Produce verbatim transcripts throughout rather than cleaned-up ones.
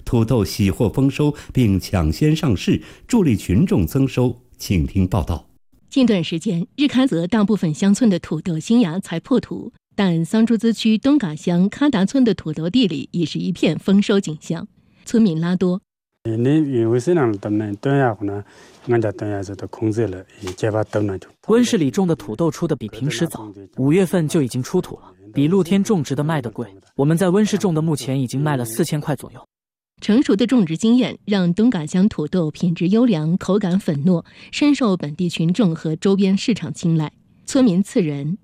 土豆喜获丰收并抢先上市，助力群众增收。请听报道。 近段时间，日喀则大部分乡村的土豆新芽才破土，但桑珠孜区东嘎乡喀达村的土豆地里已是一片丰收景象。村民拉多。 温室里种的土豆出的比平时早，五月份就已经出土了，比露天种植的卖得贵。我们在温室种的目前已经卖了四千块左右。 成熟的种植经验让东嘎乡土豆品质优良，口感粉糯，深受本地群众和周边市场青睐。村民次人。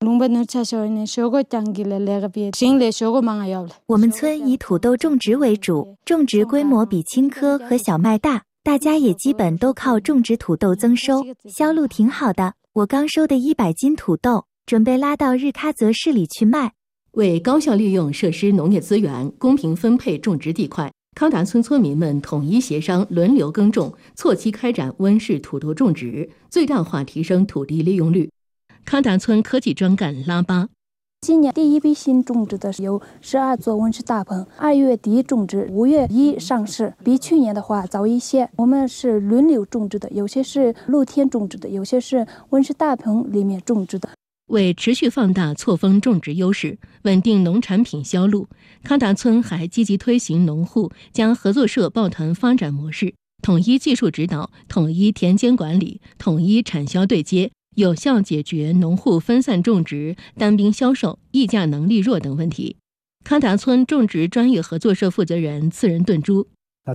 我们村以土豆种植为主，种植规模比青稞和小麦大，大家也基本都靠种植土豆增收，销路挺好的。我刚收的一百斤土豆，准备拉到日喀则市里去卖。 为高效利用设施农业资源，公平分配种植地块，喀达村村民们统一协商，轮流耕种，错期开展温室土豆种植，最大化提升土地利用率。喀达村科技专干拉巴， 今年第一批新种植的有十二座温室大棚，二月底种植，五月一上市，比去年的话早一些。我们是轮流种植的，有些是露天种植的，有些是温室大棚里面种植的。 为持续放大错峰种植优势，稳定农产品销路，喀达村还积极推行农户将合作社抱团发展模式，统一技术指导，统一田间管理，统一产销对接，有效解决农户分散种植、单兵销售、议价能力弱等问题。喀达村种植专业合作社负责人次仁顿珠。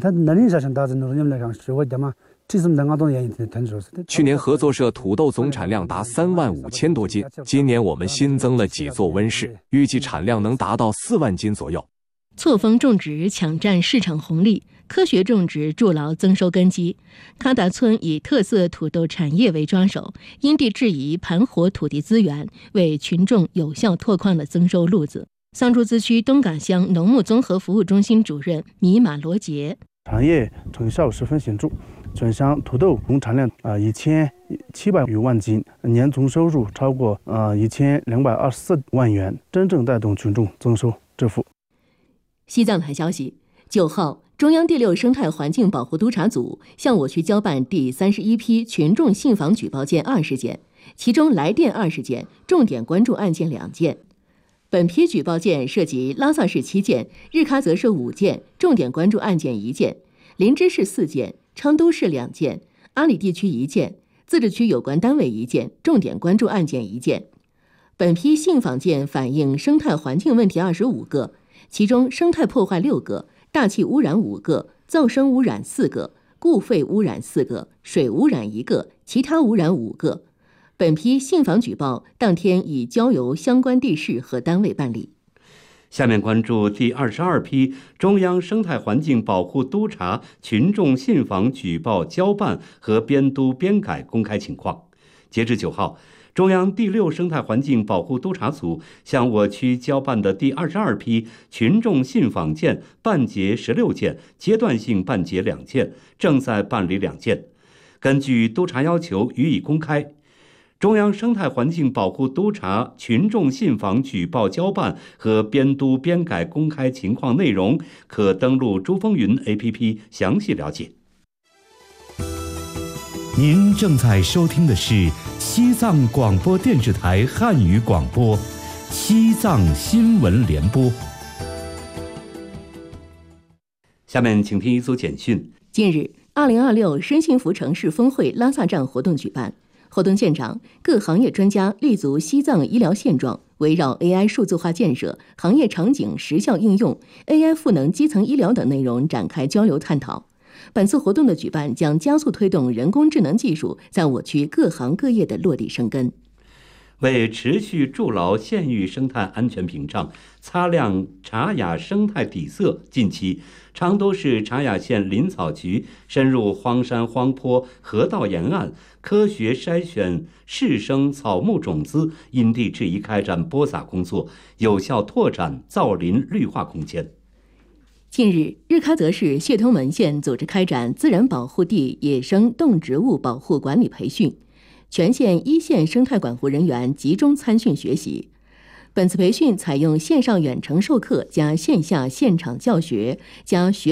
去年合作社土豆总产量达三万五千多斤，今年我们新增了几座温室，预计产量能达到四万斤左右。 错峰种植抢占市场红利，科学种植筑牢增收根基。喀达村以特色土豆产业为抓手，因地制宜盘活土地资源，为群众有效拓宽了增收路子。桑珠孜区东嘎乡农牧综合服务中心主任米马罗杰， 产业成效十分显著，全乡土豆总产量啊一千七百余万斤，年总收入超过啊一千两百二十四万元，真正带动群众增收致富。 西藏台消息，九号，中央第六生态环境保护督察组向我区交办第三十一批群众信访举报件二十件，其中来电二十件，重点关注案件两件。本批举报件涉及拉萨市七件，日喀则市五件，重点关注案件一件；林芝市四件，昌都市两件，阿里地区一件，自治区有关单位一件，重点关注案件一件。本批信访件反映生态环境问题二十五个，其中生态破坏六个，大气污染五个，噪声污染四个，固废污染四个，水污染一个，其他污染五个。本批信访举报当天已交由相关地市和单位办理。 下面关注第二十二批中央生态环境保护督察群众信访举报交办和编督编改公开情况。截至九号，中央第六生态环境保护督察组向我区交办的第二十二批群众信访件办结十六件，阶段性办结两件，正在办理两件。根据督察要求予以公开。中央生态环境保护督察群众信访举报交办和编督编改公开情况内容，可登录珠风云 A P P 详细了解。 您正在收听的是西藏广播电视台汉语广播《西藏新闻联播》。 下面请听一组简讯。 近日，二零二六深幸福城市峰会拉萨站活动举办。活动现场，各行业专家立足西藏医疗现状，围绕 A I 数字化建设、行业场景实效应用、A I 赋能基层医疗等内容展开交流探讨。本次活动的举办将加速推动人工智能技术在我区各行各业的落地生根。 为持续筑牢县域生态安全屏障，擦亮茶雅生态底色，近期昌都市茶雅县林草局深入荒山荒坡河道沿岸，科学筛选适生草木种子，因地制宜开展播撒工作，有效拓展造林绿化空间。 近日，日喀则市谢通门县组织开展自然保护地野生动植物保护管理培训，全县一线生态管护人员集中参训学习。本次培训采用线上远程授课加线下现场教学加学